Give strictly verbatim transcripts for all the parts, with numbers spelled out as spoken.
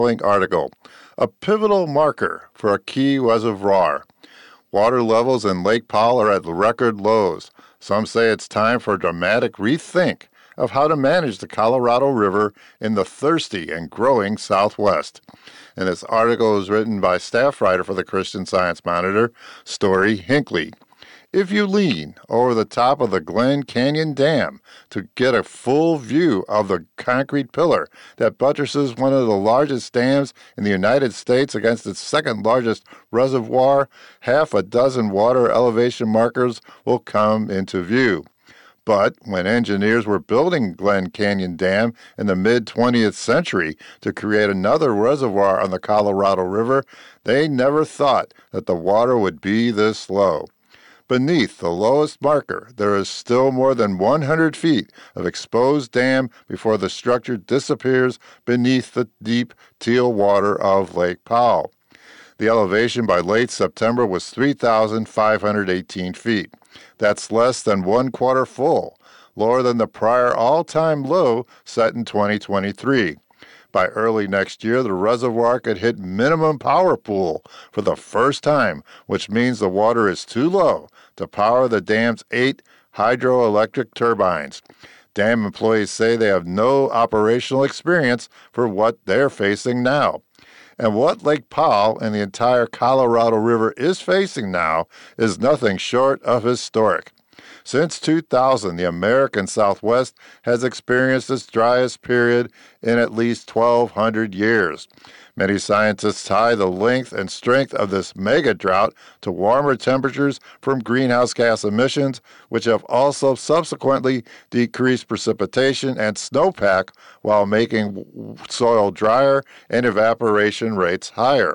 article, a pivotal marker for a key reservoir. Water levels in Lake Powell are at record lows. Some say it's time for a dramatic rethink of how to manage the Colorado River in the thirsty and growing Southwest. And this article is written by staff writer for the Christian Science Monitor, Story Hinckley. If you lean over the top of the Glen Canyon Dam to get a full view of the concrete pillar that buttresses one of the largest dams in the United States against its second largest reservoir, half a dozen water elevation markers will come into view. But when engineers were building Glen Canyon Dam in the mid-twentieth century to create another reservoir on the Colorado River, they never thought that the water would be this low. Beneath the lowest marker, there is still more than one hundred feet of exposed dam before the structure disappears beneath the deep teal water of Lake Powell. The elevation by late September was three thousand five hundred eighteen feet. That's less than one quarter full, lower than the prior all-time low set in twenty twenty-three. By early next year, the reservoir could hit minimum power pool for the first time, which means the water is too low to power the dam's eight hydroelectric turbines. Dam employees say they have no operational experience for what they're facing now. And what Lake Powell and the entire Colorado River is facing now is nothing short of historic. Since two thousand, the American Southwest has experienced its driest period in at least twelve hundred years. Many scientists tie the length and strength of this mega drought to warmer temperatures from greenhouse gas emissions, which have also subsequently decreased precipitation and snowpack while making soil drier and evaporation rates higher.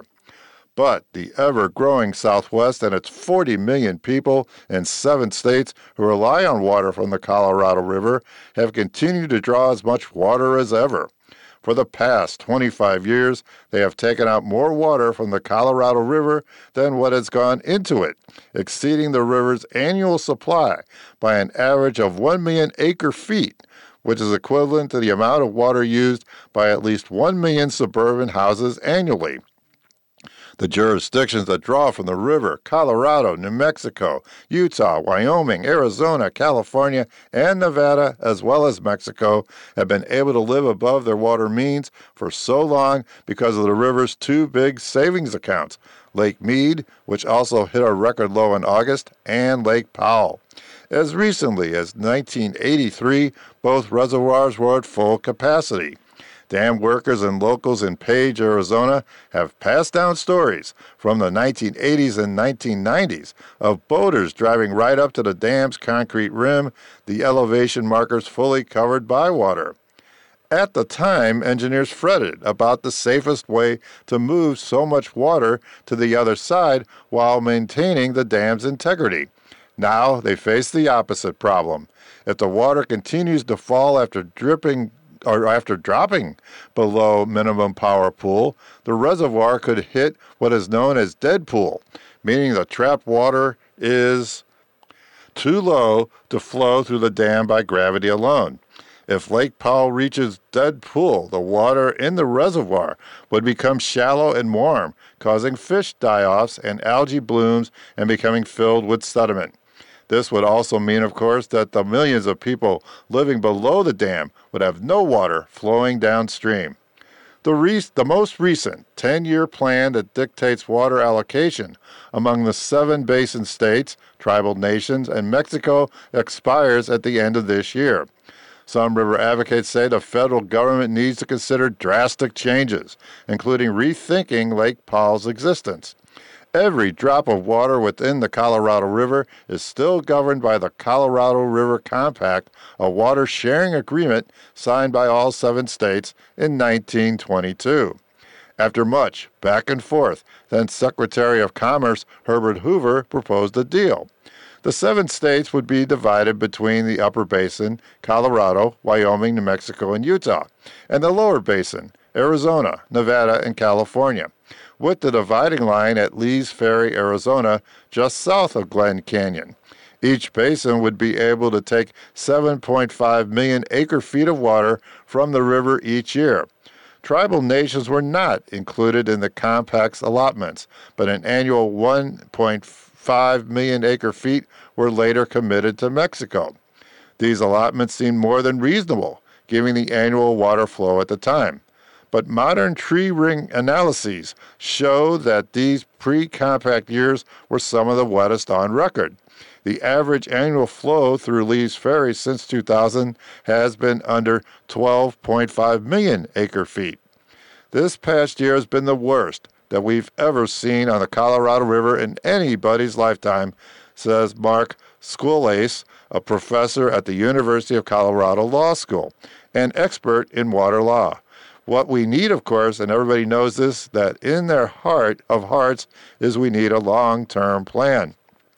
But the ever-growing Southwest and its forty million people in seven states who rely on water from the Colorado River have continued to draw as much water as ever. For the past twenty-five years, they have taken out more water from the Colorado River than what has gone into it, exceeding the river's annual supply by an average of one million acre-feet, which is equivalent to the amount of water used by at least one million suburban houses annually. The jurisdictions that draw from the river, Colorado, New Mexico, Utah, Wyoming, Arizona, California, and Nevada, as well as Mexico, have been able to live above their water means for so long because of the river's two big savings accounts, Lake Mead, which also hit a record low in August, and Lake Powell. As recently as nineteen eighty-three, both reservoirs were at full capacity. Dam workers and locals in Page, Arizona, have passed down stories from the nineteen eighties and nineteen nineties of boaters driving right up to the dam's concrete rim, the elevation markers fully covered by water. At the time, engineers fretted about the safest way to move so much water to the other side while maintaining the dam's integrity. Now they face the opposite problem. If the water continues to fall after dripping or after dropping below minimum power pool, the reservoir could hit what is known as dead pool, meaning the trapped water is too low to flow through the dam by gravity alone. If Lake Powell reaches dead pool, the water in the reservoir would become shallow and warm, causing fish die-offs and algae blooms and becoming filled with sediment. This would also mean, of course, that the millions of people living below the dam would have no water flowing downstream. The, re- the most recent ten-year plan that dictates water allocation among the seven basin states, tribal nations, and Mexico expires at the end of this year. Some river advocates say the federal government needs to consider drastic changes, including rethinking Lake Powell's existence. Every drop of water within the Colorado River is still governed by the Colorado River Compact, a water-sharing agreement signed by all seven states in nineteen twenty-two. After much back and forth, then Secretary of Commerce Herbert Hoover proposed a deal. The seven states would be divided between the Upper Basin, Colorado, Wyoming, New Mexico, and Utah, and the Lower Basin, Arizona, Nevada, and California, with the dividing line at Lee's Ferry, Arizona, just south of Glen Canyon. Each basin would be able to take seven point five million acre-feet of water from the river each year. Tribal nations were not included in the compact's allotments, but an annual one point five million acre feet were later committed to Mexico. These allotments seemed more than reasonable, given the annual water flow at the time. But modern tree ring analyses show that these pre-compact years were some of the wettest on record. The average annual flow through Lee's Ferry since two thousand has been under twelve point five million acre feet. This past year has been the worst that we've ever seen on the Colorado River in anybody's lifetime, says Mark Schoolace, a professor at the University of Colorado Law School and expert in water law. What we need, of course, and everybody knows this, that in their heart of hearts is we need a long-term plan.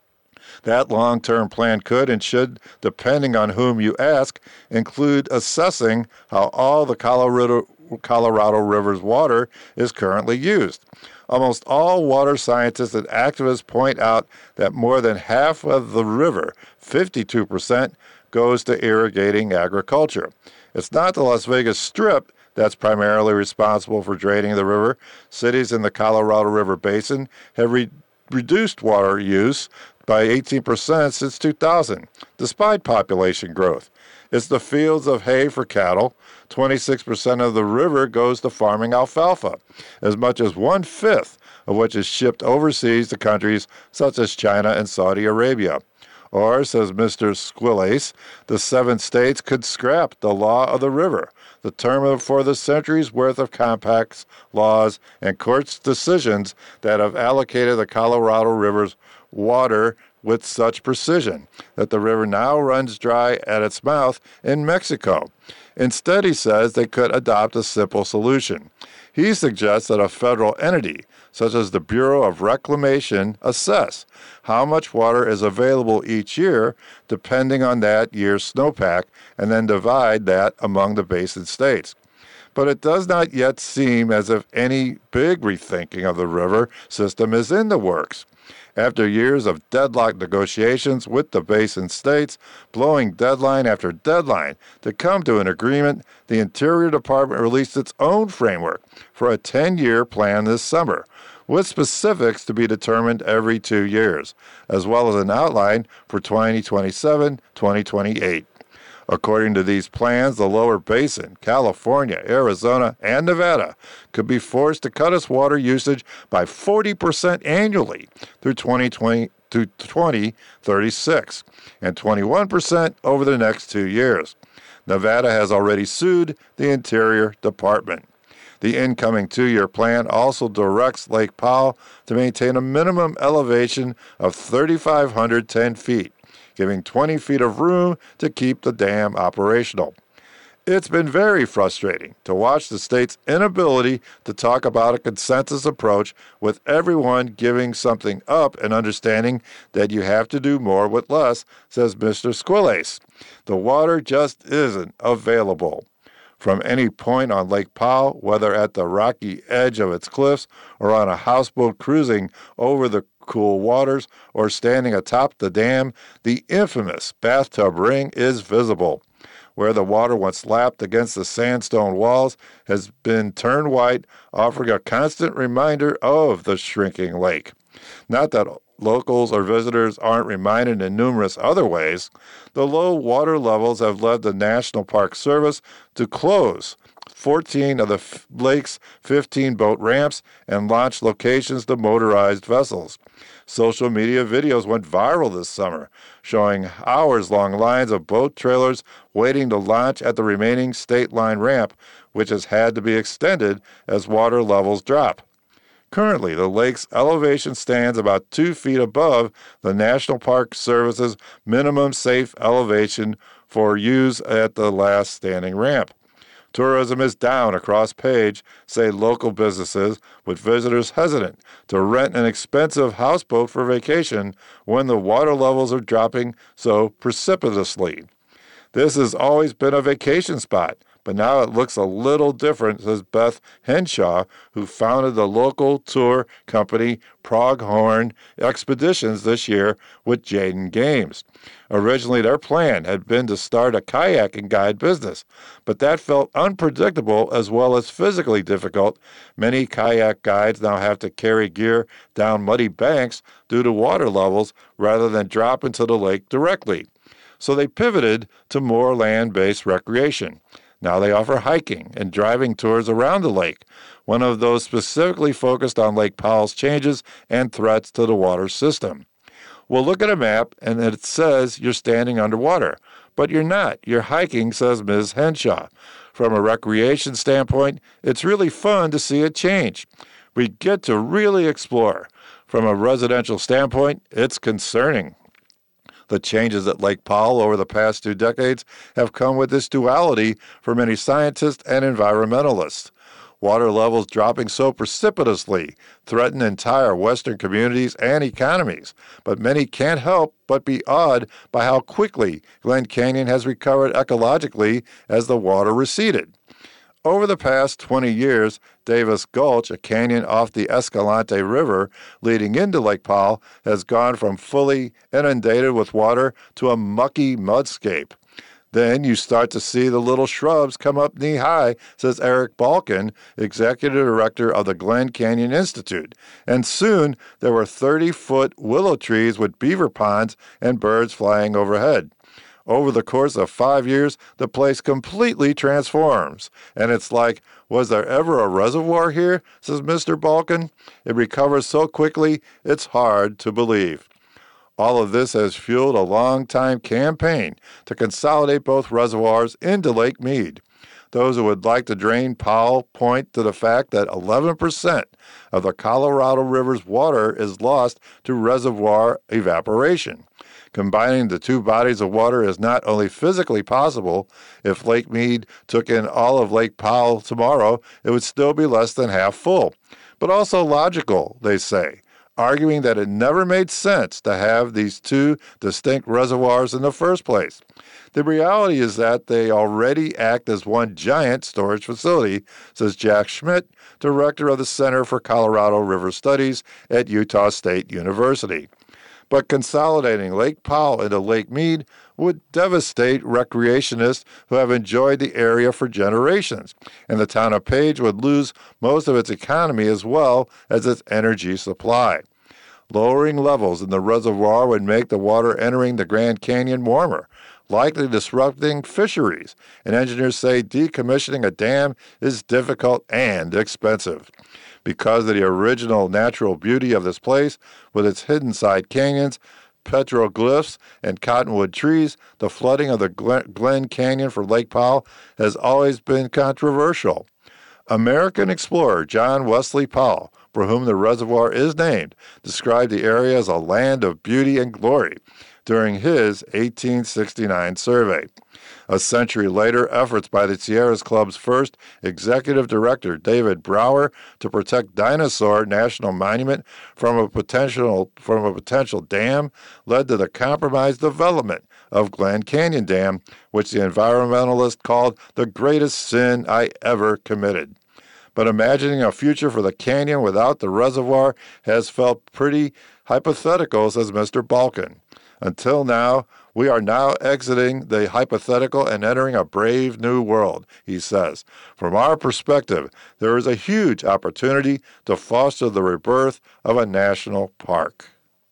That long-term plan could and should, depending on whom you ask, include assessing how all the Colorado, Colorado River's water is currently used. Almost all water scientists and activists point out that more than half of the river, fifty-two percent, goes to irrigating agriculture. It's not the Las Vegas Strip that's primarily responsible for draining the river. Cities in the Colorado River Basin have re- reduced water use by eighteen percent since two thousand, despite population growth. It's the fields of hay for cattle. twenty-six percent of the river goes to farming alfalfa, as much as one-fifth of which is shipped overseas to countries such as China and Saudi Arabia. Or, says Mister Schoolace, the seven states could scrap the law of the river, the term for the centuries' worth of compacts, laws, and courts' decisions that have allocated the Colorado River's water with such precision that the river now runs dry at its mouth in Mexico. Instead, he says, they could adopt a simple solution. He suggests that a federal entity, such as the Bureau of Reclamation, assess how much water is available each year, depending on that year's snowpack, and then divide that among the basin states. But it does not yet seem as if any big rethinking of the river system is in the works. After years of deadlocked negotiations with the basin states, blowing deadline after deadline to come to an agreement, the Interior Department released its own framework for a ten-year plan this summer, with specifics to be determined every two years, as well as an outline for twenty twenty-seven to twenty twenty-eight. According to these plans, the lower basin, California, Arizona, and Nevada could be forced to cut its water usage by forty percent annually through twenty twenty to twenty thirty-six and twenty-one percent over the next two years. Nevada has already sued the Interior Department. The incoming two-year plan also directs Lake Powell to maintain a minimum elevation of three thousand five hundred ten feet, giving twenty feet of room to keep the dam operational. It's been very frustrating to watch the state's inability to talk about a consensus approach, with everyone giving something up and understanding that you have to do more with less, says Mister Schoolace. The water just isn't available. From any point on Lake Powell, whether at the rocky edge of its cliffs or on a houseboat cruising over the cool waters or standing atop the dam, the infamous bathtub ring is visible. Where the water once lapped against the sandstone walls has been turned white, offering a constant reminder of the shrinking lake. Not that locals or visitors aren't reminded in numerous other ways. The low water levels have led the National Park Service to close fourteen of the f- lake's fifteen boat ramps and launch locations to motorized vessels. Social media videos went viral this summer, showing hours-long lines of boat trailers waiting to launch at the remaining state line ramp, which has had to be extended as water levels drop. Currently, the lake's elevation stands about two feet above the National Park Service's minimum safe elevation for use at the last standing ramp. Tourism is down across Page, say local businesses, with visitors hesitant to rent an expensive houseboat for vacation when the water levels are dropping so precipitously. This has always been a vacation spot, but now it looks a little different, says Beth Henshaw, who founded the local tour company Pronghorn Expeditions this year with Jaden Games. Originally, their plan had been to start a kayaking guide business, but that felt unpredictable as well as physically difficult. Many kayak guides now have to carry gear down muddy banks due to water levels rather than drop into the lake directly. So they pivoted to more land-based recreation. Now they offer hiking and driving tours around the lake, one of those specifically focused on Lake Powell's changes and threats to the water system. Well, look at a map, and it says you're standing underwater, but you're not. You're hiking, says Miz Henshaw. From a recreation standpoint, it's really fun to see it change. We get to really explore. From a residential standpoint, it's concerning. The changes at Lake Powell over the past two decades have come with this duality for many scientists and environmentalists. Water levels dropping so precipitously threaten entire Western communities and economies, but many can't help but be awed by how quickly Glen Canyon has recovered ecologically as the water receded. Over the past twenty years, Davis Gulch, a canyon off the Escalante River leading into Lake Powell, has gone from fully inundated with water to a mucky mudscape. Then you start to see the little shrubs come up knee-high, says Eric Balkin, executive director of the Glen Canyon Institute. And soon there were thirty-foot willow trees with beaver ponds and birds flying overhead. Over the course of five years, the place completely transforms. And it's like, was there ever a reservoir here, says Mister Balkin? It recovers so quickly, it's hard to believe. All of this has fueled a long-time campaign to consolidate both reservoirs into Lake Mead. Those who would like to drain Powell point to the fact that eleven percent of the Colorado River's water is lost to reservoir evaporation. Combining the two bodies of water is not only physically possible. If Lake Mead took in all of Lake Powell tomorrow, it would still be less than half full, but also logical, they say, arguing that it never made sense to have these two distinct reservoirs in the first place. The reality is that they already act as one giant storage facility, says Jack Schmidt, director of the Center for Colorado River Studies at Utah State University. But consolidating Lake Powell into Lake Mead would devastate recreationists who have enjoyed the area for generations, and the town of Page would lose most of its economy as well as its energy supply. Lowering levels in the reservoir would make the water entering the Grand Canyon warmer, likely disrupting fisheries, and engineers say decommissioning a dam is difficult and expensive. Because of the original natural beauty of this place, with its hidden side canyons, petroglyphs, and cottonwood trees, the flooding of the Glen Canyon for Lake Powell has always been controversial. American explorer John Wesley Powell, for whom the reservoir is named, described the area as a land of beauty and glory during his eighteen sixty-nine survey. A century later, efforts by the Sierras Club's first executive director, David Brower, to protect Dinosaur National Monument from a potential from a potential dam led to the compromised development of Glen Canyon Dam, which the environmentalist called the greatest sin I ever committed. But imagining a future for the canyon without the reservoir has felt pretty hypothetical, says Mister Balkin. Until now, we are now exiting the hypothetical and entering a brave new world, he says. From our perspective, there is a huge opportunity to foster the rebirth of a national park.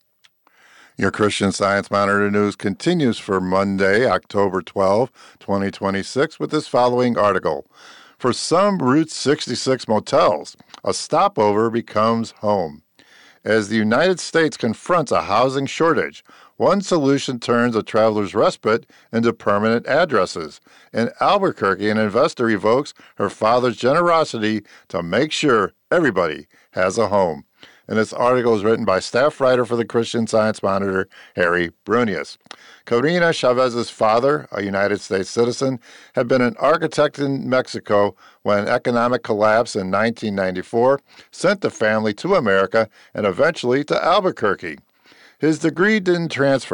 Your Christian Science Monitor news continues for Monday, October twelfth, twenty twenty-six, with this following article. For some Route sixty-six motels, a stopover becomes home. As the United States confronts a housing shortage, one solution turns a traveler's respite into permanent addresses. In Albuquerque, an investor evokes her father's generosity to make sure everybody has a home. And this article is written by staff writer for the Christian Science Monitor, Harry Brunius. Corina Chavez's father, a United States citizen, had been an architect in Mexico when economic collapse in nineteen ninety-four sent the family to America and eventually to Albuquerque. His degree didn't transfer,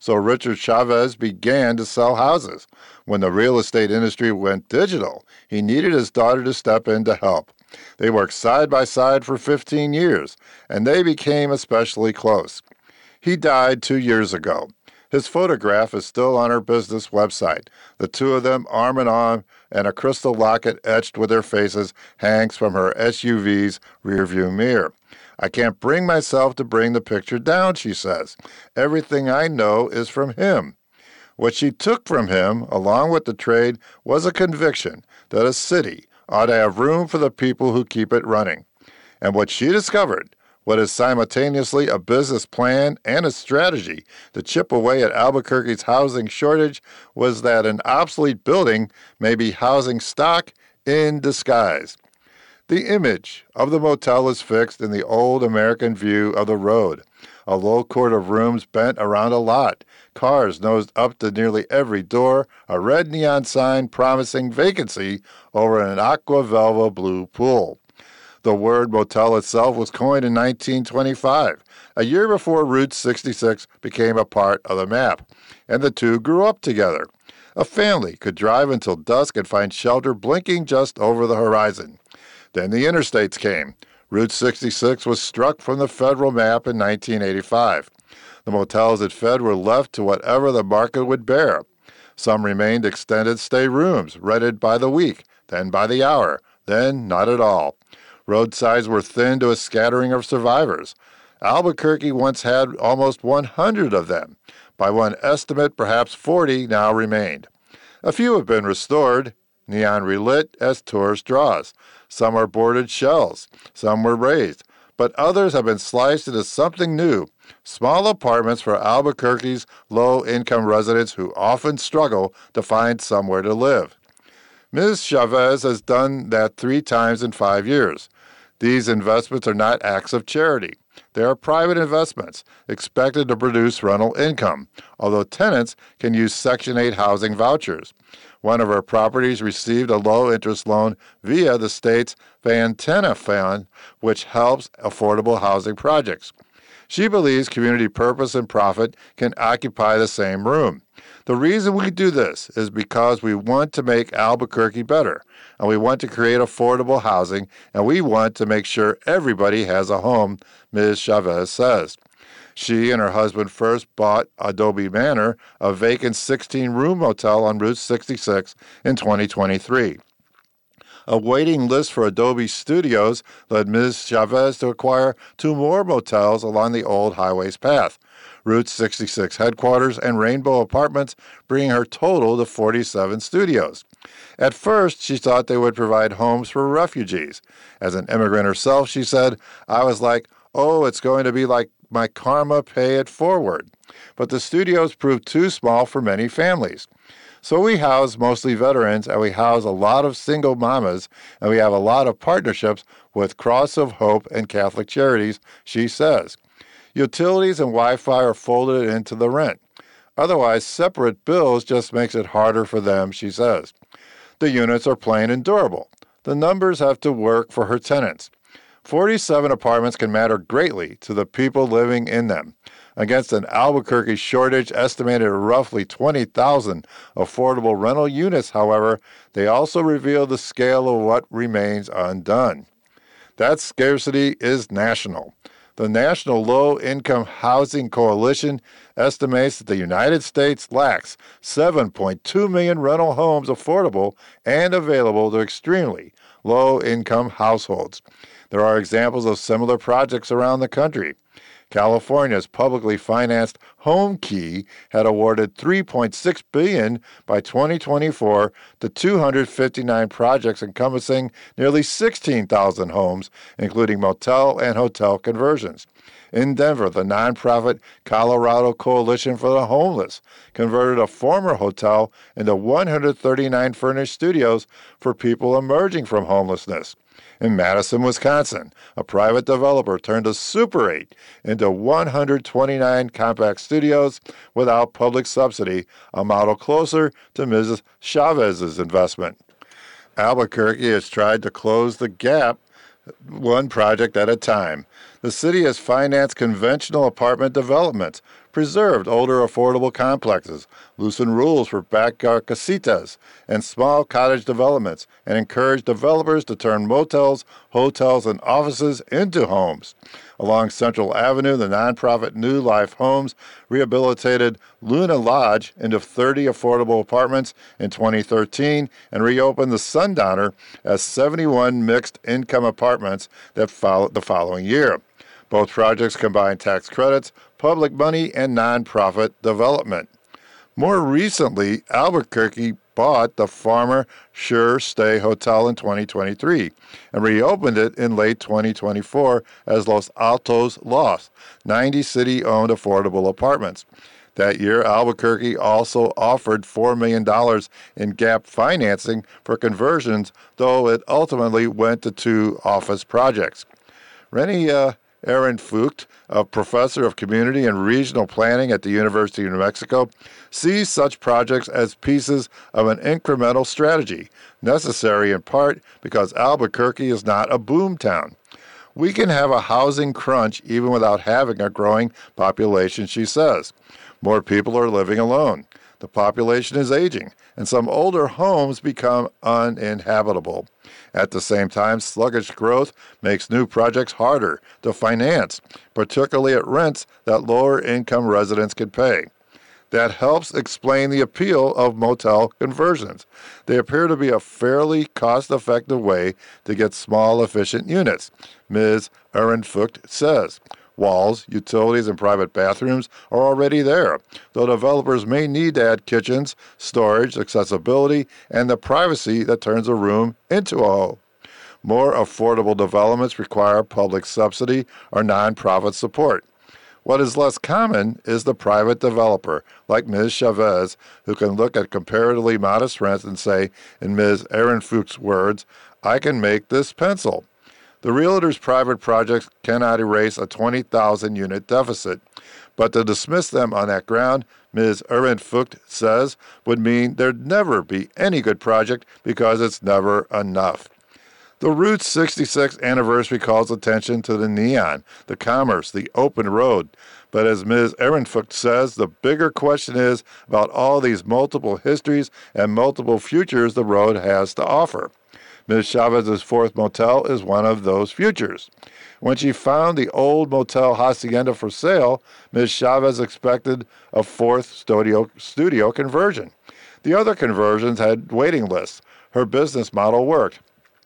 So Richard Chavez began to sell houses. When the real estate industry went digital, he needed his daughter to step in to help. They worked side by side for fifteen years, and they became especially close. He died two years ago. His photograph is still on her business website. The two of them arm in arm, and a crystal locket etched with their faces hangs from her S U V's rearview mirror. I can't bring myself to bring the picture down, she says. Everything I know is from him. What she took from him, along with the trade, was a conviction that a city ought to have room for the people who keep it running. And what she discovered, what is simultaneously a business plan and a strategy to chip away at Albuquerque's housing shortage, was that an obsolete building may be housing stock in disguise. The image of the motel is fixed in the old American view of the road, a low court of rooms bent around a lot, cars nosed up to nearly every door, a red neon sign promising vacancy over an aqua velva blue pool. The word motel itself was coined in nineteen twenty-five, a year before Route sixty-six became a part of the map, and the two grew up together. A family could drive until dusk and find shelter blinking just over the horizon. Then the interstates came. Route sixty-six was struck from the federal map in nineteen eighty-five. The motels it fed were left to whatever the market would bear. Some remained extended stay rooms, rented by the week, then by the hour, then not at all. Roadsides were thinned to a scattering of survivors. Albuquerque once had almost one hundred of them. By one estimate, perhaps forty now remained. A few have been restored, neon relit as tourist draws. Some are boarded shells. Some were raised. But others have been sliced into something new, small apartments for Albuquerque's low-income residents who often struggle to find somewhere to live. Miz Chavez has done that three times in five years. These investments are not acts of charity. They are private investments expected to produce rental income, although tenants can use Section eight housing vouchers. One of her properties received a low-interest loan via the state's Ventana Fund, which helps affordable housing projects. She believes community purpose and profit can occupy the same room. The reason we do this is because we want to make Albuquerque better, and we want to create affordable housing, and we want to make sure everybody has a home, Miz Chavez says. She and her husband first bought Adobe Manor, a vacant sixteen-room motel on Route sixty-six, in twenty twenty-three. A waiting list for Adobe Studios led Miz Chavez to acquire two more motels along the old highway's path, Route sixty-six headquarters and Rainbow Apartments, bringing her total to forty-seven studios. At first, she thought they would provide homes for refugees. As an immigrant herself, she said, "I was like, oh, it's going to be like my karma, pay it forward." But the studios proved too small for many families. So we house mostly veterans, and we house a lot of single mamas, and we have a lot of partnerships with Cross of Hope and Catholic Charities, she says. Utilities and Wi-Fi are folded into the rent. Otherwise, separate bills just makes it harder for them, she says. The units are plain and durable. The numbers have to work for her tenants. forty-seven apartments can matter greatly to the people living in them. Against an Albuquerque shortage estimated at roughly twenty thousand affordable rental units, however, they also reveal the scale of what remains undone. That scarcity is national. The National Low-Income Housing Coalition estimates that the United States lacks seven point two million rental homes affordable and available to extremely low-income households. There are examples of similar projects around the country. California's publicly financed HomeKey had awarded three point six billion dollars by twenty twenty-four to two hundred fifty-nine projects encompassing nearly sixteen thousand homes, including motel and hotel conversions. In Denver, the nonprofit Colorado Coalition for the Homeless converted a former hotel into one hundred thirty-nine furnished studios for people emerging from homelessness. In Madison, Wisconsin, a private developer turned a Super eight into one hundred twenty-nine compact studios without public subsidy, a model closer to Missus Chavez's investment. Albuquerque has tried to close the gap one project at a time. The city has financed conventional apartment developments, preserved older affordable complexes, loosened rules for backyard casitas and small cottage developments, and encouraged developers to turn motels, hotels, and offices into homes. Along Central Avenue, the nonprofit New Life Homes rehabilitated Luna Lodge into thirty affordable apartments in twenty thirteen and reopened the Sundowner as seventy-one mixed-income apartments that followed the following year. Both projects combine tax credits, public money, and nonprofit development. More recently, Albuquerque bought the former Sure Stay Hotel in twenty twenty-three and reopened it in late twenty twenty-four as Los Altos Loft, ninety city-owned affordable apartments. That year, Albuquerque also offered four million dollars in gap financing for conversions, though it ultimately went to two office projects. Rennie uh, Aaron Fucht, a professor of community and regional planning at the University of New Mexico, sees such projects as pieces of an incremental strategy, necessary in part because Albuquerque is not a boom town. We can have a housing crunch even without having a growing population, she says. More people are living alone. The population is aging, and some older homes become uninhabitable. At the same time, sluggish growth makes new projects harder to finance, particularly at rents that lower-income residents can pay. That helps explain the appeal of motel conversions. They appear to be a fairly cost-effective way to get small, efficient units, Miz Ehrenfucht says. Walls, utilities, and private bathrooms are already there, though developers may need to add kitchens, storage, accessibility, and the privacy that turns a room into a home. More affordable developments require public subsidy or nonprofit support. What is less common is the private developer, like Miz Chavez, who can look at comparatively modest rents and say, in Miz Ehrenfucht's words, I can make this pencil. The realtor's private projects cannot erase a twenty thousand unit deficit, but to dismiss them on that ground, Miz Ehrenfucht says, would mean there'd never be any good project because it's never enough. The Route sixty-six anniversary calls attention to the neon, the commerce, the open road. But as Miz Ehrenfucht says, the bigger question is about all these multiple histories and multiple futures the road has to offer. Miz Chavez's fourth motel is one of those futures. When she found the old Motel Hacienda for sale, Miz Chavez expected a fourth studio, studio conversion. The other conversions had waiting lists. Her business model worked.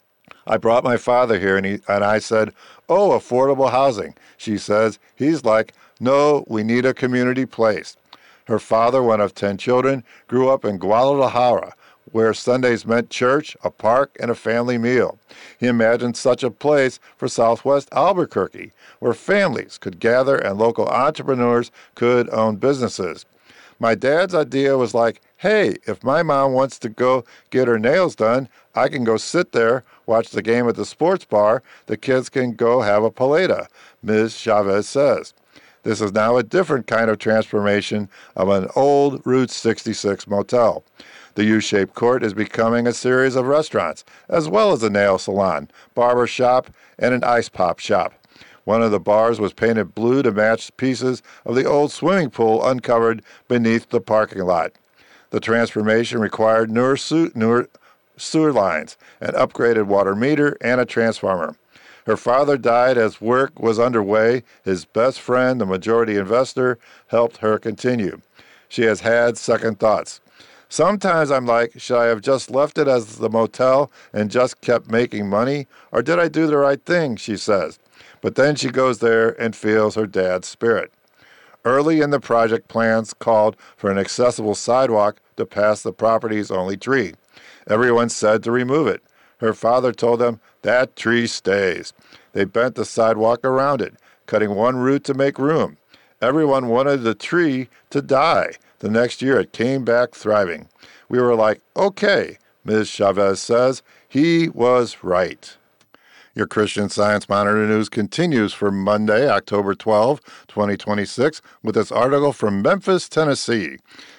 I brought my father here, and, he, and I said, oh, affordable housing. She says, he's like, no, we need a community place. Her father, one of ten children, grew up in Guadalajara, where Sundays meant church, a park, and a family meal. He imagined such a place for Southwest Albuquerque, where families could gather and local entrepreneurs could own businesses. My dad's idea was like, hey, if my mom wants to go get her nails done, I can go sit there, watch the game at the sports bar. The kids can go have a paleta, Miz Chavez says. This is now a different kind of transformation of an old Route sixty-six motel. The U-shaped court is becoming a series of restaurants, as well as a nail salon, barber shop, and an ice pop shop. One of the bars was painted blue to match pieces of the old swimming pool uncovered beneath the parking lot. The transformation required newer, su- newer sewer lines, an upgraded water meter, and a transformer. Her father died as work was underway. His best friend, the majority investor, helped her continue. She has had second thoughts. Sometimes I'm like, should I have just left it as the motel and just kept making money? Or did I do the right thing, she says. But then she goes there and feels her dad's spirit. Early in the project, plans called for an accessible sidewalk to pass the property's only tree. Everyone said to remove it. Her father told them, that tree stays. They bent the sidewalk around it, cutting one root to make room. Everyone wanted the tree to die. The next year it came back thriving. We were like, okay, Miz Chavez says, he was right. Your Christian Science Monitor news continues for Monday, October twelfth, twenty twenty-six, with this article from Memphis, Tennessee.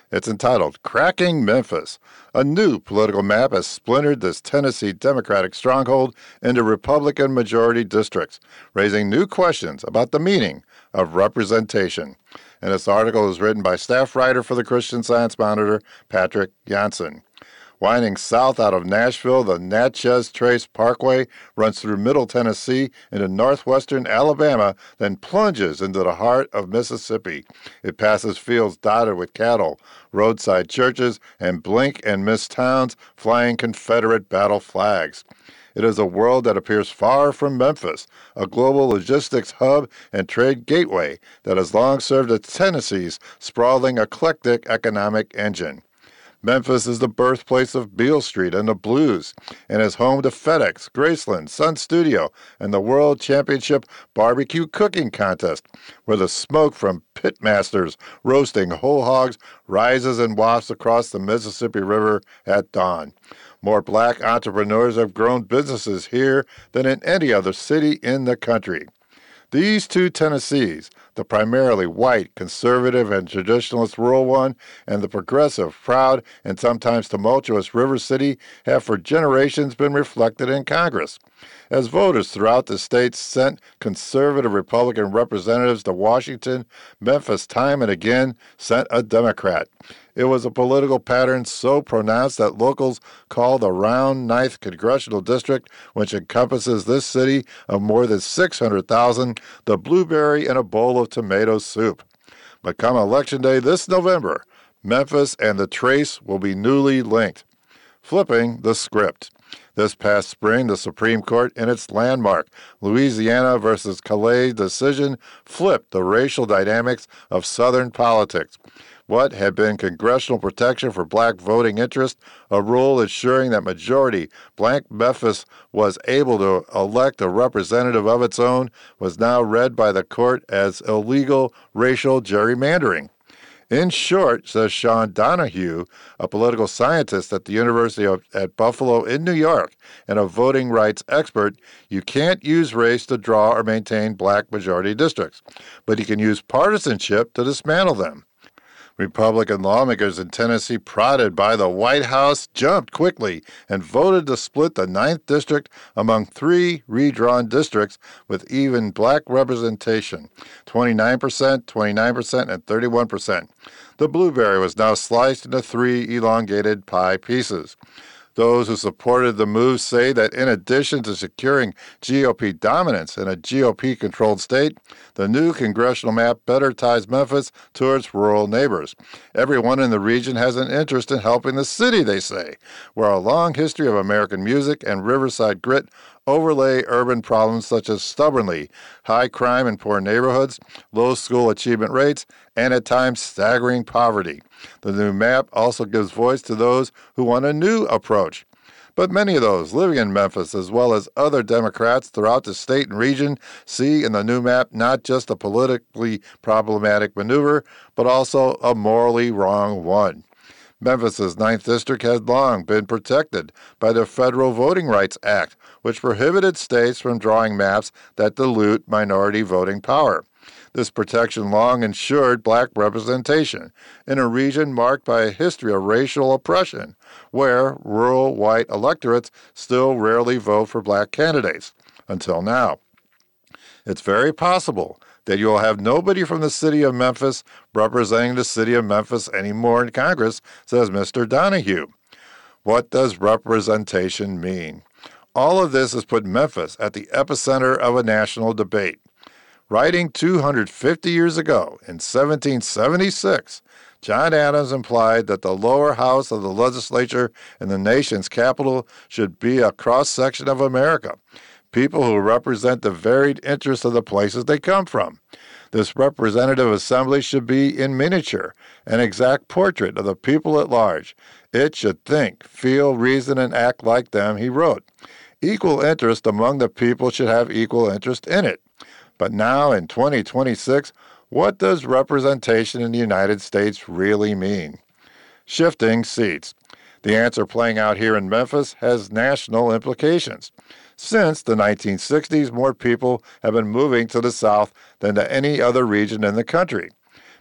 It's entitled Cracking Memphis. A new political map has splintered this Tennessee Democratic stronghold into Republican majority districts, raising new questions about the meaning of representation. And this article is written by staff writer for the Christian Science Monitor, Patrick Janssen. Winding south out of Nashville, the Natchez Trace Parkway runs through Middle Tennessee into northwestern Alabama, then plunges into the heart of Mississippi. It passes fields dotted with cattle, roadside churches, and blink-and-miss towns flying Confederate battle flags. It is a world that appears far from Memphis, a global logistics hub and trade gateway that has long served as Tennessee's sprawling, eclectic economic engine. Memphis is the birthplace of Beale Street and the blues, and is home to FedEx, Graceland, Sun Studio, and the World Championship Barbecue Cooking Contest, where the smoke from pit masters roasting whole hogs rises and wafts across the Mississippi River at dawn. More black entrepreneurs have grown businesses here than in any other city in the country. These two Tennessees, the primarily white, conservative, and traditionalist rural one, and the progressive, proud, and sometimes tumultuous River City, have for generations been reflected in Congress. As voters throughout the state sent conservative Republican representatives to Washington, Memphis time and again sent a Democrat. It was a political pattern so pronounced that locals call the round ninth Congressional District, which encompasses this city of more than six hundred thousand, the blueberry in a bowl of tomato soup. But come Election Day this November, Memphis and the Trace will be newly linked. Flipping the script. This past spring, the Supreme Court, in its landmark Louisiana versus Calais decision, flipped the racial dynamics of Southern politics. What had been congressional protection for black voting interest, a rule ensuring that majority black Memphis was able to elect a representative of its own, was now read by the court as illegal racial gerrymandering. In short, says Sean Donahue, a political scientist at the University of, at Buffalo in New York and a voting rights expert, you can't use race to draw or maintain black majority districts, but you can use partisanship to dismantle them. Republican lawmakers in Tennessee, prodded by the White House, jumped quickly and voted to split the ninth District among three redrawn districts with even black representation, twenty-nine percent, twenty-nine percent, and thirty-one percent. The blueberry was now sliced into three elongated pie pieces. Those who supported the move say that in addition to securing G O P dominance in a G O P-controlled state, the new congressional map better ties Memphis to its rural neighbors. Everyone in the region has an interest in helping the city, they say, where a long history of American music and riverside grit overlay urban problems such as stubbornly high crime in poor neighborhoods, low school achievement rates, and at times staggering poverty. The new map also gives voice to those who want a new approach. But many of those living in Memphis, as well as other Democrats throughout the state and region, see in the new map not just a politically problematic maneuver, but also a morally wrong one. Memphis's ninth District had long been protected by the Federal Voting Rights Act, which prohibited states from drawing maps that dilute minority voting power. This protection long ensured black representation in a region marked by a history of racial oppression, where rural white electorates still rarely vote for black candidates, until now. It's very possible that you'll have nobody from the city of Memphis representing the city of Memphis anymore in Congress, says Mister Donahue. What does representation mean? All of this has put Memphis at the epicenter of a national debate. Writing two hundred fifty years ago, in seventeen seventy-six, John Adams implied that the lower house of the legislature in the nation's capital should be a cross-section of America, people who represent the varied interests of the places they come from. This representative assembly should be in miniature, an exact portrait of the people at large. It should think, feel, reason, and act like them, he wrote. Equal interest among the people should have equal interest in it. But now, in twenty twenty-six, what does representation in the United States really mean? Shifting seats. The answer playing out here in Memphis has national implications. Since the nineteen sixties, more people have been moving to the south than to any other region in the country.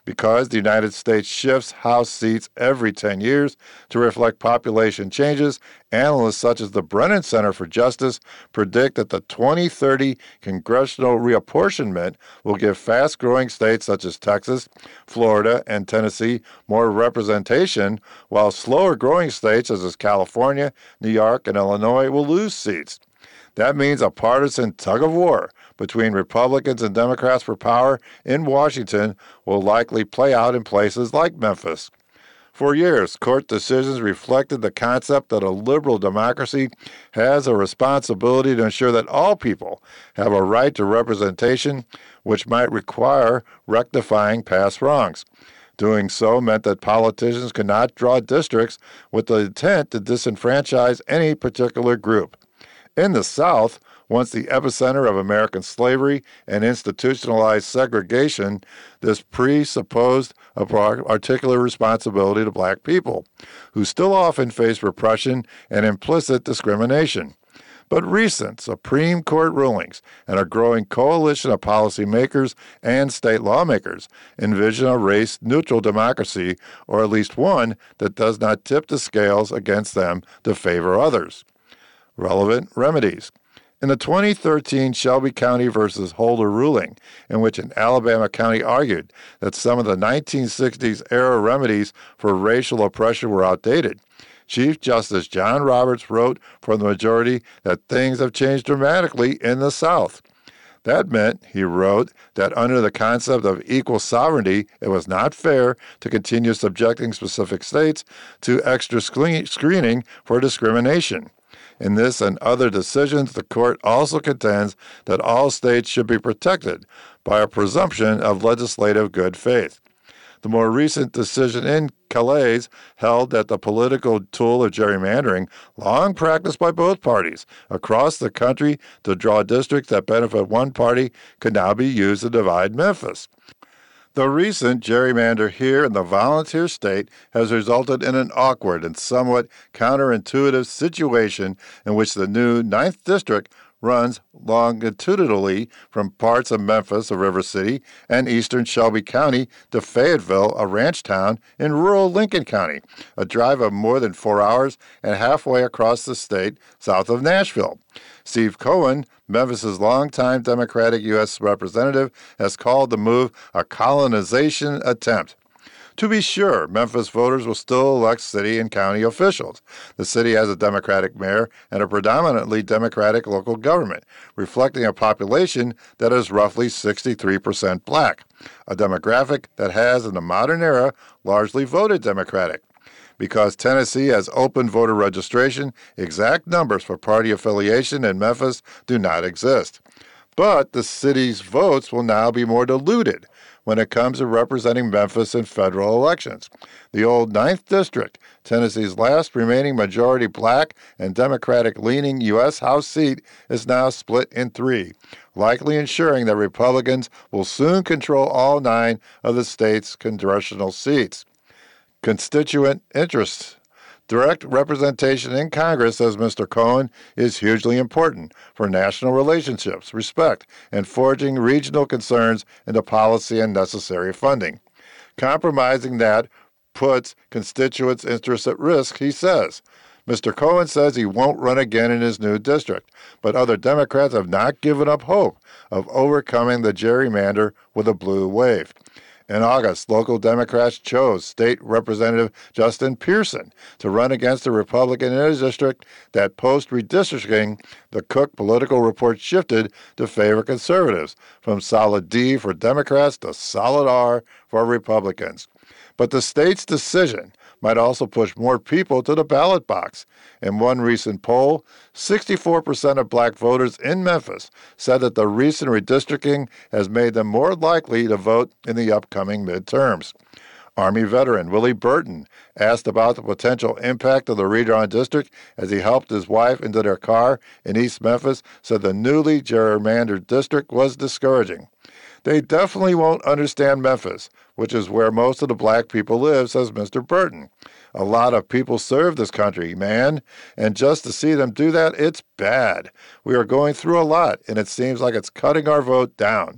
Because the United States shifts House seats every ten years to reflect population changes, analysts such as the Brennan Center for Justice predict that the twenty thirty congressional reapportionment will give fast-growing states such as Texas, Florida, and Tennessee more representation, while slower-growing states such as California, New York, and Illinois will lose seats. That means a partisan tug-of-war between Republicans and Democrats for power in Washington will likely play out in places like Memphis. For years, court decisions reflected the concept that a liberal democracy has a responsibility to ensure that all people have a right to representation, which might require rectifying past wrongs. Doing so meant that politicians could not draw districts with the intent to disenfranchise any particular group. In the South, once the epicenter of American slavery and institutionalized segregation, this presupposed a particular responsibility to black people, who still often face repression and implicit discrimination. But recent Supreme Court rulings and a growing coalition of policymakers and state lawmakers envision a race-neutral democracy, or at least one that does not tip the scales against them to favor others. Relevant remedies. In the twenty thirteen Shelby County versus Holder ruling, in which an Alabama county argued that some of the nineteen sixties era remedies for racial oppression were outdated, Chief Justice John Roberts wrote for the majority that things have changed dramatically in the South. That meant, he wrote, that under the concept of equal sovereignty, it was not fair to continue subjecting specific states to extra screening for discrimination. In this and other decisions, the court also contends that all states should be protected by a presumption of legislative good faith. The more recent decision in Calais held that the political tool of gerrymandering, long practiced by both parties across the country to draw districts that benefit one party, could now be used to divide Memphis. The recent gerrymander here in the volunteer state has resulted in an awkward and somewhat counterintuitive situation in which the new ninth District runs longitudinally from parts of Memphis, a river city, and eastern Shelby County to Fayetteville, a ranch town in rural Lincoln County, a drive of more than four hours and halfway across the state south of Nashville. Steve Cohen, Memphis's longtime Democratic U S representative, has called the move a colonization attempt. To be sure, Memphis voters will still elect city and county officials. The city has a Democratic mayor and a predominantly Democratic local government, reflecting a population that is roughly sixty-three percent black, a demographic that has, in the modern era, largely voted Democratic. Because Tennessee has open voter registration, exact numbers for party affiliation in Memphis do not exist. But the city's votes will now be more diluted when it comes to representing Memphis in federal elections. The old ninth District, Tennessee's last remaining majority black and Democratic-leaning U S House seat, is now split in three, likely ensuring that Republicans will soon control all nine of the state's congressional seats. Constituent interests. Direct representation in Congress, says Mister Cohen, is hugely important for national relationships, respect, and forging regional concerns into policy and necessary funding. Compromising that puts constituents' interests at risk, he says. Mister Cohen says he won't run again in his new district, but other Democrats have not given up hope of overcoming the gerrymander with a blue wave. In August, local Democrats chose State Representative Justin Pearson to run against a Republican in his district that post-redistricting, the Cook Political Report shifted to favor conservatives, from solid D for Democrats to solid R for Republicans. But the state's decision might also push more people to the ballot box. In one recent poll, sixty-four percent of black voters in Memphis said that the recent redistricting has made them more likely to vote in the upcoming midterms. Army veteran Willie Burton asked about the potential impact of the redrawn district as he helped his wife into their car in East Memphis, said the newly gerrymandered district was discouraging. They definitely won't understand Memphis, which is where most of the black people live, says Mister Burton. A lot of people serve this country, man, and just to see them do that, it's bad. We are going through a lot, and it seems like it's cutting our vote down.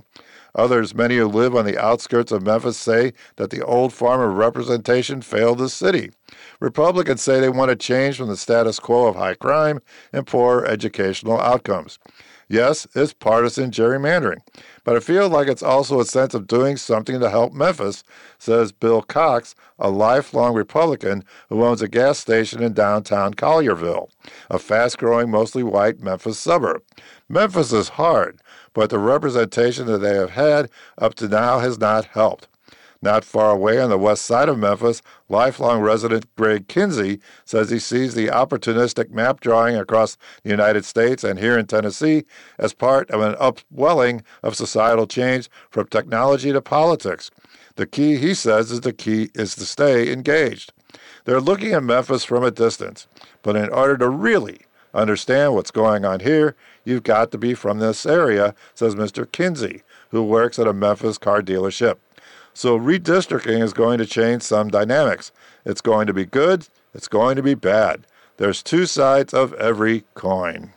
Others, many who live on the outskirts of Memphis, say that the old form of representation failed the city. Republicans say they want a change from the status quo of high crime and poor educational outcomes. Yes, it's partisan gerrymandering, but I feel like it's also a sense of doing something to help Memphis, says Bill Cox, a lifelong Republican who owns a gas station in downtown Collierville, a fast-growing, mostly white Memphis suburb. Memphis is hard, but the representation that they have had up to now has not helped. Not far away on the west side of Memphis, lifelong resident Greg Kinsey says he sees the opportunistic map drawing across the United States and here in Tennessee as part of an upwelling of societal change from technology to politics. The key, he says, is the key is to stay engaged. They're looking at Memphis from a distance, but in order to really understand what's going on here, you've got to be from this area, says Mister Kinsey, who works at a Memphis car dealership. So redistricting is going to change some dynamics. It's going to be good. It's going to be bad. There's two sides of every coin.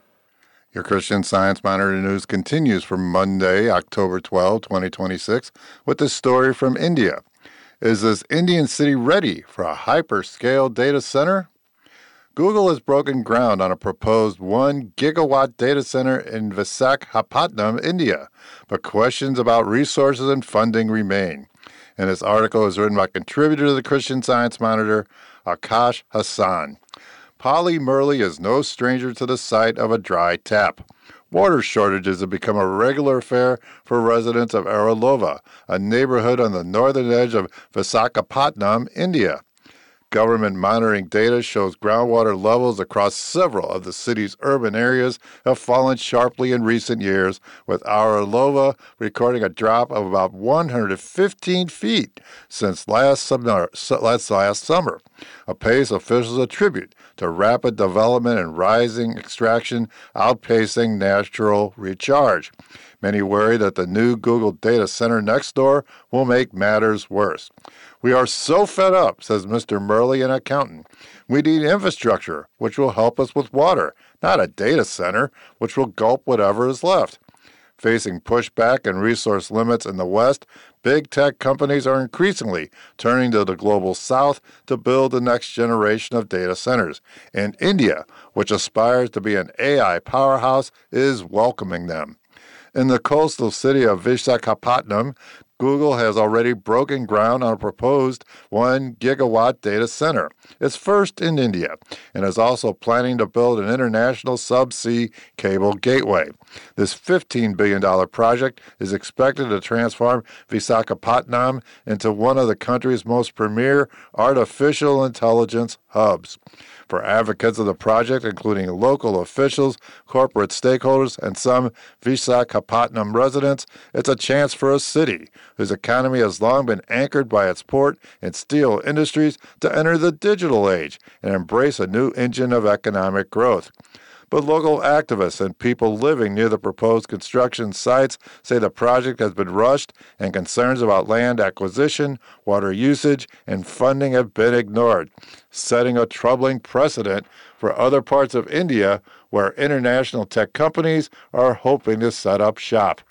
Your Christian Science Monitor news continues for Monday, October twelfth, twenty twenty-six, with this story from India. Is this Indian city ready for a hyperscale data center? Google has broken ground on a proposed one gigawatt data center in Visakhapatnam, India, but questions about resources and funding remain. And this article is written by contributor to the Christian Science Monitor, Akash Hassan. Polly Murley is no stranger to the sight of a dry tap. Water shortages have become a regular affair for residents of Aralova, a neighborhood on the northern edge of Visakhapatnam, India. Government monitoring data shows groundwater levels across several of the city's urban areas have fallen sharply in recent years, with Aralova recording a drop of about one hundred fifteen feet since last summer, last, last summer, a pace officials attribute to rapid development and rising extraction outpacing natural recharge. Many worry that the new Google data center next door will make matters worse. We are so fed up, says Mister Murley, an accountant. We need infrastructure, which will help us with water, not a data center, which will gulp whatever is left. Facing pushback and resource limits in the West, big tech companies are increasingly turning to the global South to build the next generation of data centers. And India, which aspires to be an A I powerhouse, is welcoming them. In the coastal city of Visakhapatnam, Google has already broken ground on a proposed one gigawatt data center, its first in India, and is also planning to build an international subsea cable gateway. This fifteen billion dollars project is expected to transform Visakhapatnam into one of the country's most premier artificial intelligence hubs. For advocates of the project, including local officials, corporate stakeholders, and some Visakhapatnam residents, it's a chance for a city whose economy has long been anchored by its port and steel industries to enter the digital age and embrace a new engine of economic growth. But local activists and people living near the proposed construction sites say the project has been rushed and concerns about land acquisition, water usage, and funding have been ignored, setting a troubling precedent for other parts of India where international tech companies are hoping to set up shop.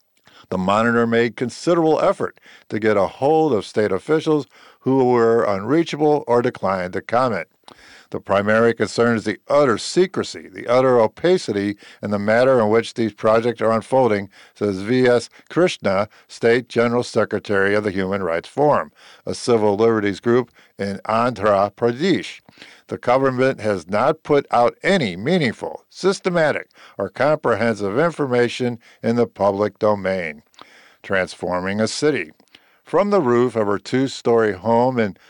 The Monitor made considerable effort to get a hold of state officials who were unreachable or declined to comment. The primary concern is the utter secrecy, the utter opacity in the manner in which these projects are unfolding, says V S Krishna, State General Secretary of the Human Rights Forum, a civil liberties group in Andhra Pradesh. The government has not put out any meaningful, systematic, or comprehensive information in the public domain. Transforming a city. From the roof of her two-story home in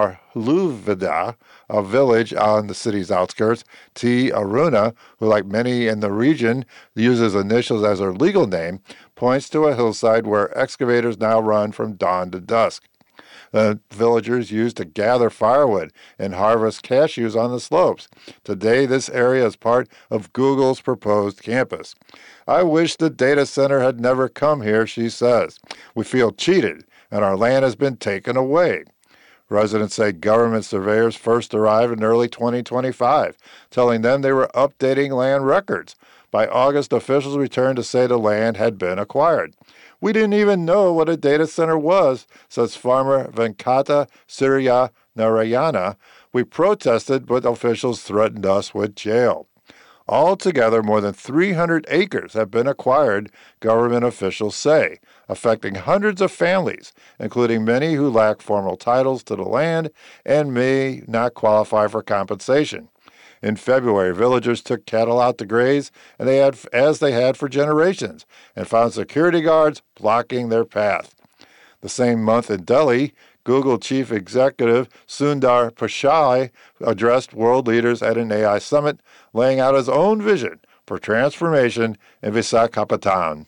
Tarluvida, a village on the city's outskirts, T. Aruna, who like many in the region uses initials as her legal name, points to a hillside where excavators now run from dawn to dusk. The villagers used to gather firewood and harvest cashews on the slopes. Today, this area is part of Google's proposed campus. I wish the data center had never come here, she says. We feel cheated, and our land has been taken away. Residents say government surveyors first arrived in early twenty twenty-five, telling them they were updating land records. By August, officials returned to say the land had been acquired. We didn't even know what a data center was, says farmer Venkata Surya Narayana. We protested, but officials threatened us with jail. Altogether, more than three hundred acres have been acquired, government officials say, affecting hundreds of families, including many who lack formal titles to the land and may not qualify for compensation. In February, villagers took cattle out to graze, and they had, as they had for generations, and found security guards blocking their path. The same month in Delhi, Google chief executive Sundar Pichai addressed world leaders at an A I summit, laying out his own vision for transformation in Visakhapatnam.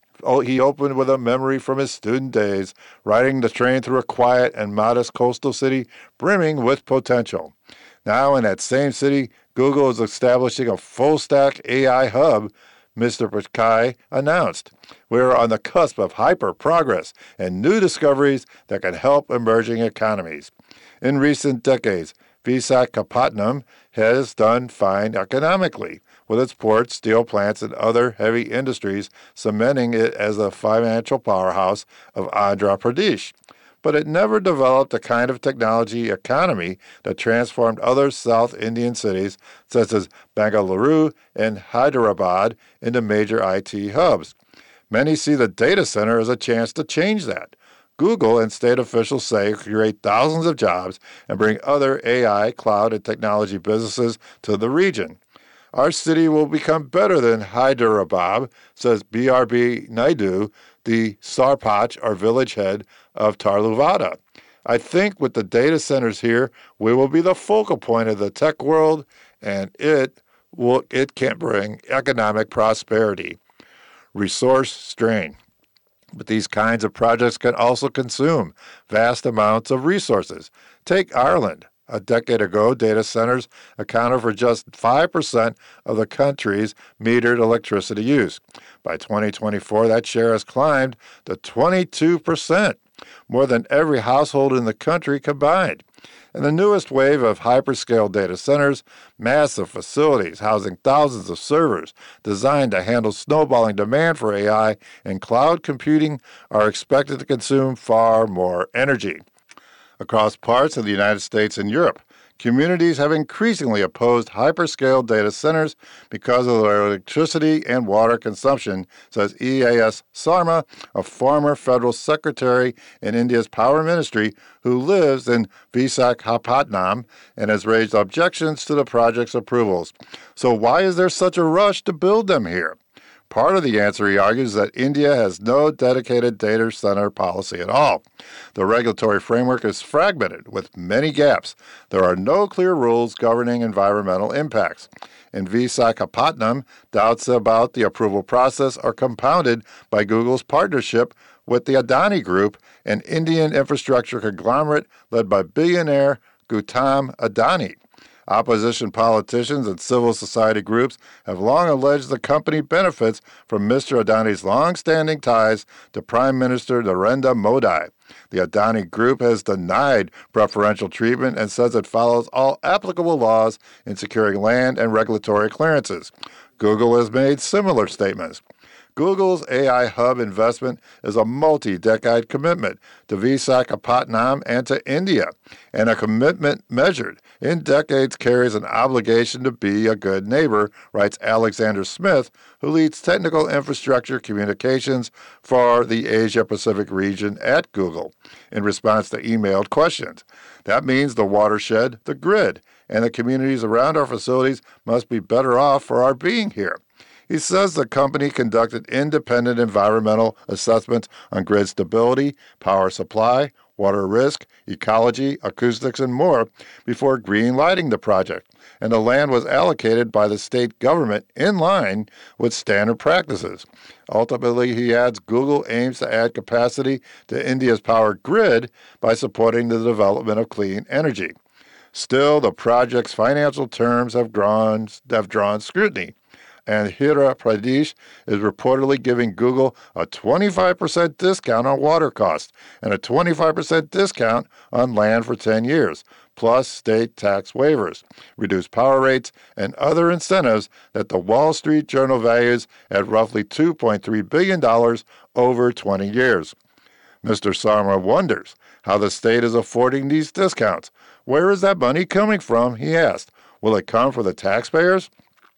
He opened with a memory from his student days, riding the train through a quiet and modest coastal city brimming with potential. Now in that same city, Google is establishing a full-stack A I hub, Mister Pichai announced. We're on the cusp of hyper-progress and new discoveries that can help emerging economies. In recent decades, Visakhapatnam has done fine economically, with its ports, steel plants, and other heavy industries cementing it as a financial powerhouse of Andhra Pradesh. But it never developed a kind of technology economy that transformed other South Indian cities, such as Bengaluru and Hyderabad, into major I T hubs. Many see the data center as a chance to change that. Google and state officials say create thousands of jobs and bring other A I, cloud, and technology businesses to the region. Our city will become better than Hyderabad, says B R B Naidu, the Sarpach, or village head of Tarluvada. I think with the data centers here, we will be the focal point of the tech world, and it will it can bring economic prosperity. Resource strain. But these kinds of projects can also consume vast amounts of resources. Take Ireland. A decade ago, data centers accounted for just five percent of the country's metered electricity use. By twenty twenty-four, that share has climbed to twenty-two percent, more than every household in the country combined. And the newest wave of hyperscale data centers, massive facilities housing thousands of servers designed to handle snowballing demand for A I and cloud computing, are expected to consume far more energy. Across parts of the United States and Europe, communities have increasingly opposed hyperscale data centers because of their electricity and water consumption, says E A S Sarma, a former federal secretary in India's power ministry who lives in Visakhapatnam and has raised objections to the project's approvals. So why is there such a rush to build them here? Part of the answer, he argues, is that India has no dedicated data center policy at all. The regulatory framework is fragmented with many gaps. There are no clear rules governing environmental impacts. In Visakhapatnam, doubts about the approval process are compounded by Google's partnership with the Adani Group, an Indian infrastructure conglomerate led by billionaire Gautam Adani. Opposition politicians and civil society groups have long alleged the company benefits from Mister Adani's long-standing ties to Prime Minister Narendra Modi. The Adani Group has denied preferential treatment and says it follows all applicable laws in securing land and regulatory clearances. Google has made similar statements. Google's A I hub investment is a multi-decade commitment to Visakhapatnam and to India, and a commitment measured in decades carries an obligation to be a good neighbor, writes Alexander Smith, who leads technical infrastructure communications for the Asia-Pacific region at Google, in response to emailed questions. That means the watershed, the grid, and the communities around our facilities must be better off for our being here. He says the company conducted independent environmental assessments on grid stability, power supply, water risk, ecology, acoustics, and more before green-lighting the project, and the land was allocated by the state government in line with standard practices. Ultimately, he adds, Google aims to add capacity to India's power grid by supporting the development of clean energy. Still, the project's financial terms have drawn, have drawn scrutiny. Andhra Pradesh is reportedly giving Google a twenty-five percent discount on water costs and a twenty-five percent discount on land for ten years, plus state tax waivers, reduced power rates, and other incentives that the Wall Street Journal values at roughly two point three billion dollars over twenty years. Mister Sarma wonders how the state is affording these discounts. Where is that money coming from, he asked. Will it come from the taxpayers?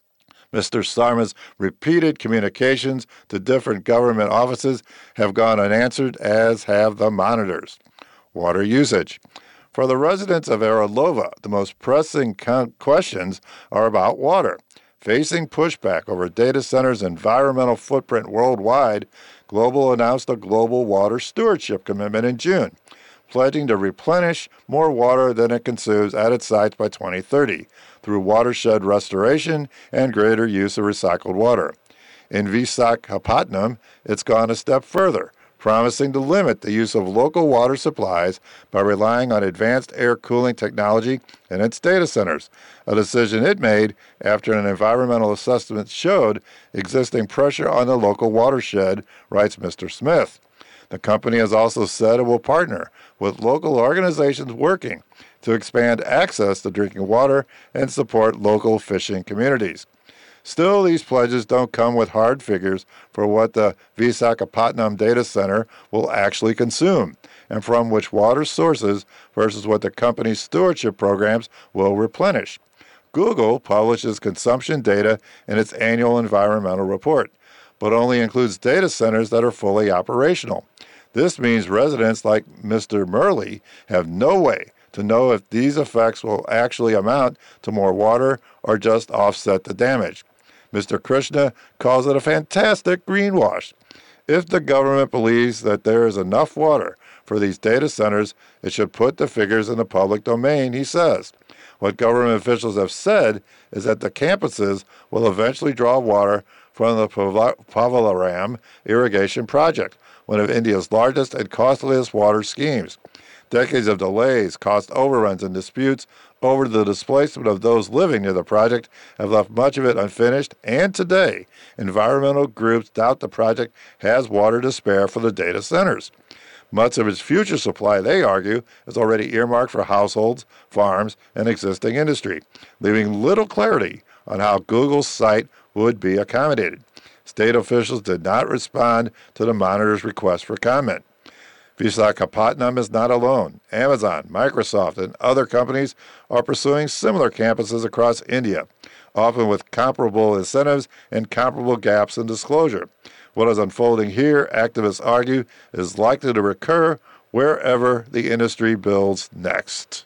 Mister Sarma's repeated communications to different government offices have gone unanswered, as have the monitors. Water usage. For the residents of Aralova, the most pressing con- questions are about water. Facing pushback over data centers' environmental footprint worldwide, Global announced a global water stewardship commitment in June, pledging to replenish more water than it consumes at its sites by twenty thirty through watershed restoration and greater use of recycled water. In Visakhapatnam, it's gone a step further, promising to limit the use of local water supplies by relying on advanced air cooling technology in its data centers, a decision it made after an environmental assessment showed existing pressure on the local watershed, writes Mister Smith. The company has also said it will partner with local organizations working to expand access to drinking water and support local fishing communities. Still, these pledges don't come with hard figures for what the Visakhapatnam data center will actually consume and from which water sources versus what the company's stewardship programs will replenish. Google publishes consumption data in its annual environmental report, but only includes data centers that are fully operational. This means residents like Mister Murley have no way to know if these effects will actually amount to more water or just offset the damage. Mister Krishna calls it a fantastic greenwash. If the government believes that there is enough water for these data centers, it should put the figures in the public domain, he says. What government officials have said is that the campuses will eventually draw water from the Pavalaram irrigation project, one of India's largest and costliest water schemes. Decades of delays, cost overruns, and disputes over the displacement of those living near the project have left much of it unfinished, and today, environmental groups doubt the project has water to spare for the data centers. Much of its future supply, they argue, is already earmarked for households, farms, and existing industry, leaving little clarity on how Google's site would be accommodated. State officials did not respond to the monitor's request for comment. Visakhapatnam is not alone. Amazon, Microsoft, and other companies are pursuing similar campuses across India, often with comparable incentives and comparable gaps in disclosure. What is unfolding here, activists argue, is likely to recur wherever the industry builds next.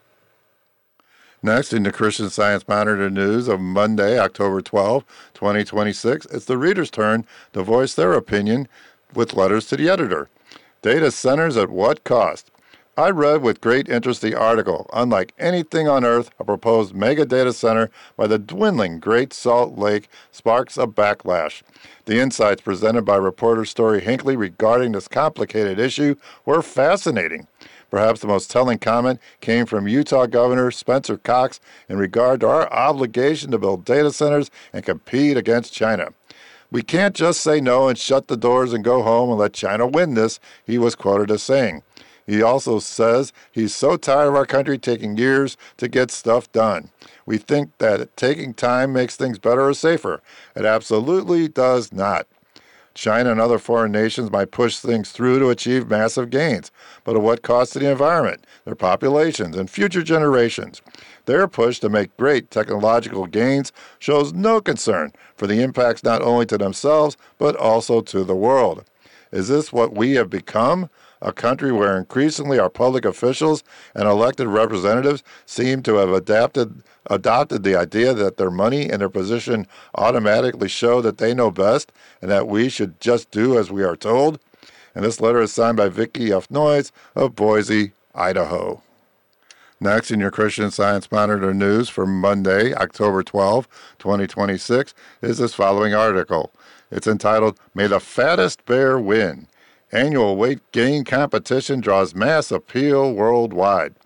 Next, in the Christian Science Monitor news of Monday, October twelfth, twenty twenty-six, it's the reader's turn to voice their opinion with letters to the editor. Data centers at what cost? I read with great interest the article, Unlike Anything on Earth, a proposed mega data center by the dwindling Great Salt Lake sparks a backlash. The insights presented by reporter Story Hinckley regarding this complicated issue were fascinating. Perhaps the most telling comment came from Utah Governor Spencer Cox in regard to our obligation to build data centers and compete against China. We can't just say no and shut the doors and go home and let China win this, he was quoted as saying. He also says he's so tired of our country taking years to get stuff done. We think that taking time makes things better or safer. It absolutely does not. China and other foreign nations might push things through to achieve massive gains, but at what cost to the environment, their populations, and future generations? Their push to make great technological gains shows no concern for the impacts not only to themselves, but also to the world. Is this what we have become? A country where increasingly our public officials and elected representatives seem to have adapted, adopted the idea that their money and their position automatically show that they know best and that we should just do as we are told? And this letter is signed by Vicky F. Noyes of Boise, Idaho. Next, in your Christian Science Monitor news for Monday, October twelfth, twenty twenty-six, is this following article. It's entitled, May the Fattest Bear Win. Annual weight gain competition draws mass appeal worldwide.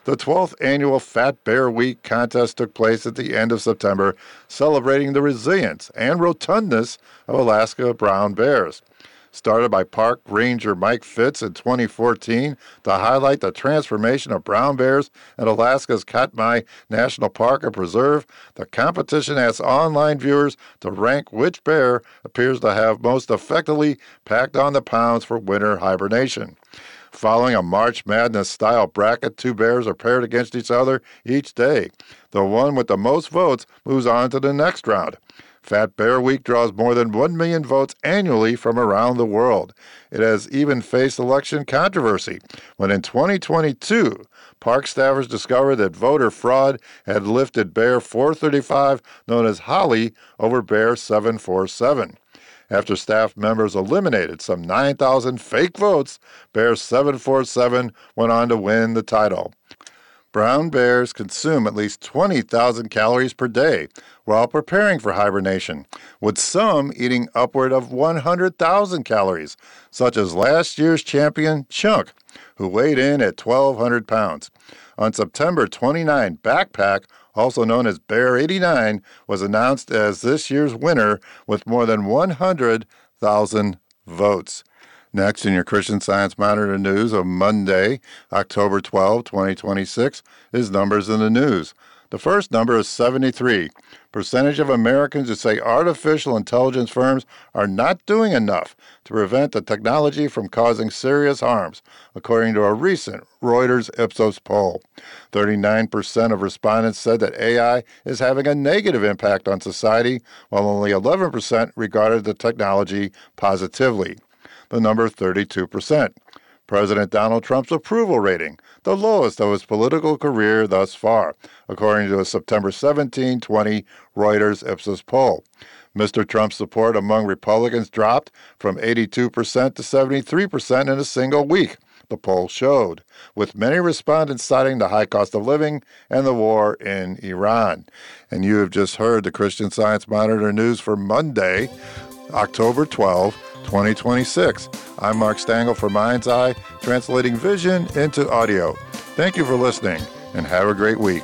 The twelfth annual Fat Bear Week contest took place at the end of September, celebrating the resilience and rotundness of Alaska brown bears. Started by Park Ranger Mike Fitz in twenty fourteen to highlight the transformation of brown bears in Alaska's Katmai National Park and Preserve, the competition asks online viewers to rank which bear appears to have most effectively packed on the pounds for winter hibernation. Following a March Madness-style bracket, two bears are paired against each other each day. The one with the most votes moves on to the next round. Fat Bear Week draws more than one million votes annually from around the world. It has even faced election controversy when in twenty twenty-two, park staffers discovered that voter fraud had lifted Bear four thirty-five, known as Holly, over Bear seven forty-seven. After staff members eliminated some nine thousand fake votes, Bear seven forty-seven went on to win the title. Brown bears consume at least twenty thousand calories per day while preparing for hibernation, with some eating upward of one hundred thousand calories, such as last year's champion Chunk, who weighed in at twelve hundred pounds. On September twenty-ninth, Backpack, also known as Bear eighty-nine, was announced as this year's winner with more than one hundred thousand votes. Next, in your Christian Science Monitor news of Monday, October twelfth, twenty twenty-six, is numbers in the news. The first number is seventy-three. Percentage of Americans who say artificial intelligence firms are not doing enough to prevent the technology from causing serious harms, according to a recent Reuters Ipsos poll. thirty-nine percent of respondents said that A I is having a negative impact on society, while only eleven percent regarded the technology positively. The number thirty-two percent. President Donald Trump's approval rating, the lowest of his political career thus far, according to a September seventeenth, twenty Reuters Ipsos poll. Mister Trump's support among Republicans dropped from eighty-two percent to seventy-three percent in a single week, the poll showed, with many respondents citing the high cost of living and the war in Iran. And you have just heard the Christian Science Monitor news for Monday, October twelfth, twenty twenty-six. I'm Mark Stengel for Mind's Eye, translating vision into audio. Thank you for listening, and have a great week.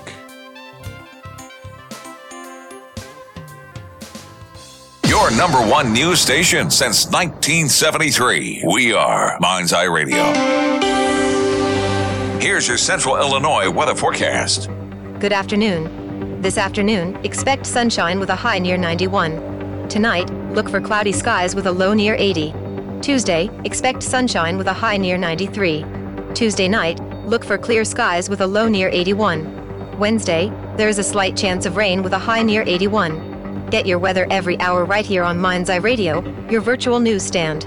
Your number one news station since nineteen seventy-three. We are Mind's Eye Radio. Here's your Central Illinois weather forecast. Good afternoon. This afternoon, expect sunshine with a high near ninety-one. Tonight, look for cloudy skies with a low near eighty. Tuesday, expect sunshine with a high near ninety-three. Tuesday night, look for clear skies with a low near eighty-one. Wednesday, there is a slight chance of rain with a high near eighty-one. Get your weather every hour right here on Mind's Eye Radio, your virtual newsstand.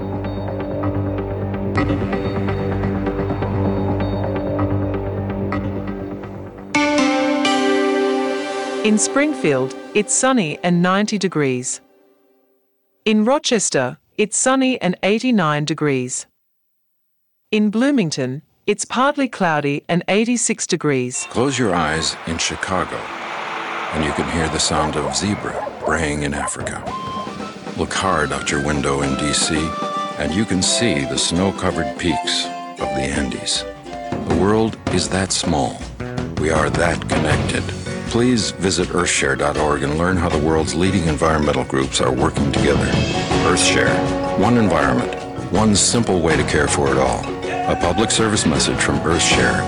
In Springfield, it's sunny and ninety degrees. In Rochester, it's sunny and eighty-nine degrees. In Bloomington, it's partly cloudy and eighty-six degrees. Close your eyes in Chicago, and you can hear the sound of zebra braying in Africa. Look hard out your window in D C, and you can see the snow-covered peaks of the Andes. The world is that small. We are that connected. Please visit earthshare dot org and learn how the world's leading environmental groups are working together. EarthShare. One environment. One simple way to care for it all. A public service message from EarthShare